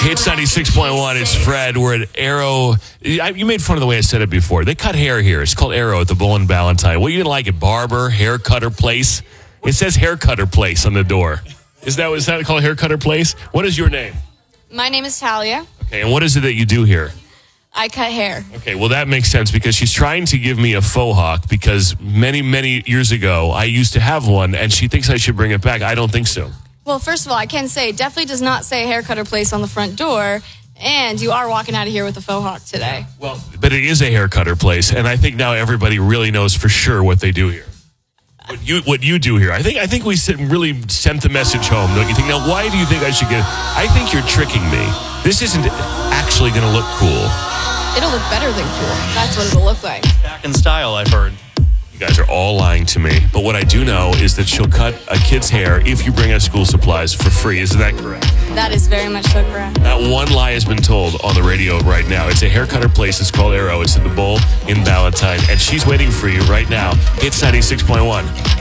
Hits 96.1. It's Fred. We're at Arrow. You made fun of the way I said it before. They cut hair here. It's called Arrow at the Bull and Valentine. What, you didn't like it? Barber, hair cutter place? It says hair cutter place on the door. Is that called hair cutter place? What is your name? My name is Talia. Okay, and what is it that you do here? I cut hair. Okay, well, that makes sense because she's trying to give me a faux hawk because many, many years ago, I used to have one, and she thinks I should bring it back. I don't think so. Well, first of all, I can say it definitely does not say hair cutter place on the front door, and you are walking out of here with a faux hawk today. Well, but it is a hair cutter place, and I think now everybody really knows for sure what they do here. What you do here. I think we really sent the message home, don't you think? Now, why do you think I should get it? I think you're tricking me. This isn't actually going to look cool. It'll look better than cool. That's what it'll look like. Back in style, I've heard. You guys are all lying to me. But what I do know is that she'll cut a kid's hair if you bring us school supplies for free. Isn't that correct? That is very much so correct. Not one lie has been told on the radio right now. It's a hair cutter place. It's called Arrow. It's in the Bull in Valentine. And she's waiting for you right now. Hits 96.1.